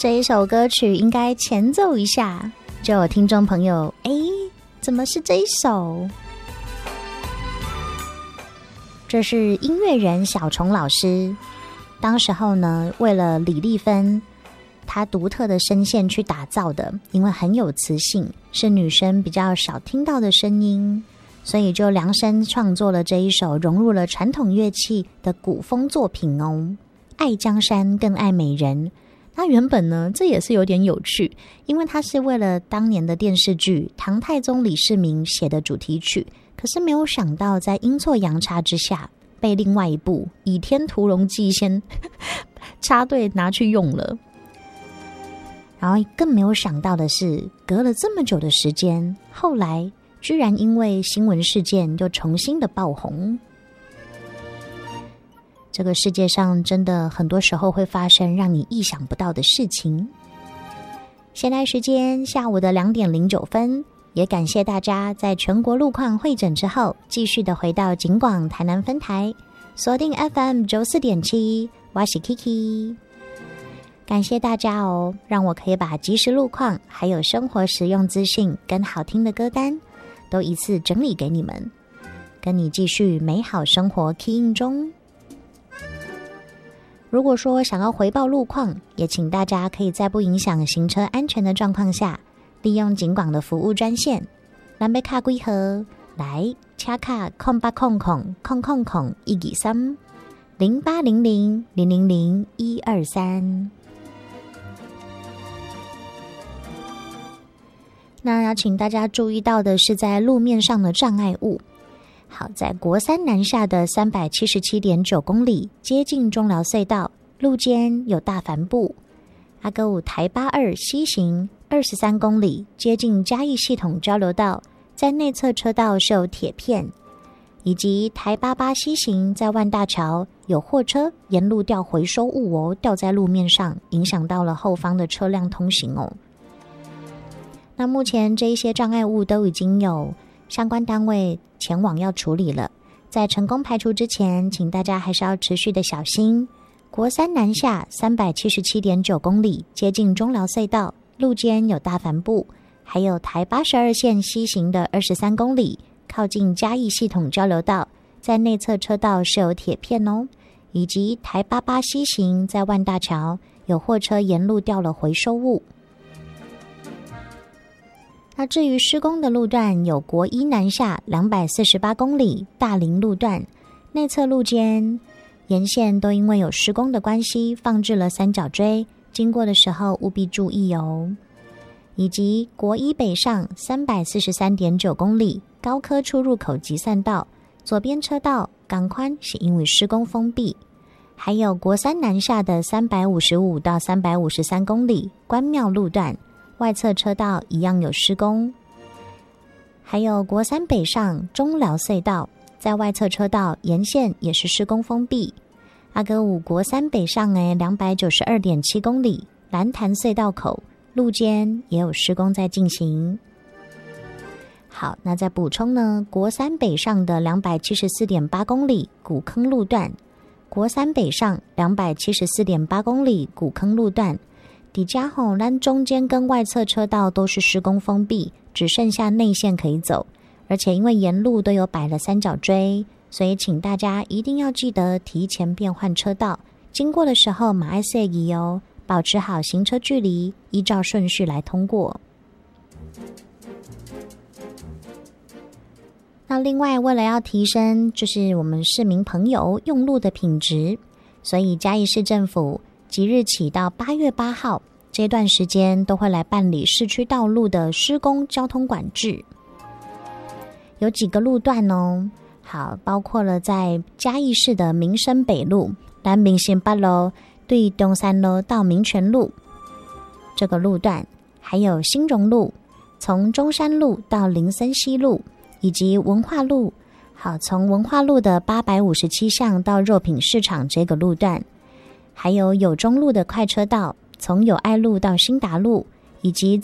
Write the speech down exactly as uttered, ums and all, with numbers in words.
这一首歌曲应该前奏一下，就有听众朋友，诶，怎么是这一首？这是音乐人小虫老师，当时候呢，为了李丽芬她独特的声线去打造的，因为很有磁性，是女生比较少听到的声音，所以就量身创作了这一首融入了传统乐器的古风作品哦。爱江山更爱美人，那原本呢，这也是有点有趣，因为它是为了当年的电视剧唐太宗李世民写的主题曲，可是没有想到在阴错阳差之下被另外一部《倚天屠龙记》先插队拿去用了。然后更没有想到的是，隔了这么久的时间，后来居然因为新闻事件又重新的爆红。这个世界上真的很多时候会发生让你意想不到的事情。现在时间下午的两点零九分，也感谢大家在全国路况会诊之后，继续的回到警广台南分台，锁定 F M 九十四点七， 我是 Kiki。 感谢大家哦，让我可以把即时路况还有生活实用资讯跟好听的歌单都一次整理给你们，跟你继续美好生活 key in 中。如果说想要回报路况，也请大家可以在不影响行车安全的状况下，利用警广的服务专线蓝贝卡几何来掐卡空八空空空空空一二三零八零零零零零一二三。那要请大家注意到的是，在路面上的障碍物。好，在国三南下的三百七十七点九公里，接近中寮隧道，路肩有大帆布。阿哥五台八二西行二十三公里，接近嘉义系统交流道，在内侧车道是有铁片，以及台八八西行在万大桥有货车沿路掉回收物哦，掉在路面上，影响到了后方的车辆通行哦。那目前这一些障碍物都已经有相关单位前往要处理了，在成功排除之前，请大家还是要持续的小心。国三南下三百七十七点九公里，接近中寮隧道，路肩有大帆布，还有台八十二线西行的二十三公里，靠近嘉义系统交流道，在内侧车道是有铁片哦，以及台八八西行在万大桥有货车沿路掉了回收物。那至于施工的路段，有国一南下两百四十八公里大林路段，内侧路肩沿线都因为有施工的关系，放置了三角锥，经过的时候务必注意哦。以及国一北上三百四十三点九公里高科出入口集散道，左边车道港宽是因为施工封闭。还有国三南下的三百五十五到三百五十三公里关庙路段，外侧车道一样有施工。还有国三北上中寮隧道，在外侧车道沿线也是施工封闭。阿哥五国三北上诶两百九十二点七公里蓝潭隧道口路肩也有施工在进行。好，那再补充呢，国三北上的两百七十四点八公里古坑路段，国三北上两百七十四点八公里古坑路段底加吼，咱中间跟外侧车道都是施工封闭，只剩下内线可以走，而且因为沿路都有摆了三角锥，所以请大家一定要记得提前变换车道，经过的时候马爱塞仪哦，保持好行车距离，依照顺序来通过。那另外，为了要提升就是我们市民朋友用路的品质，所以嘉义市政府即日起到八月八号这段时间都会来办理市区道路的施工交通管制，有几个路段哦。好，包括了在嘉义市的民生北路、南民生八路对东山路到民权路这个路段，还有新荣路从中山路到林森西路，以及文化路，好，从文化路的八百五十七巷到肉品市场这个路段，还有友中路的快车道从友爱路到新达路，以及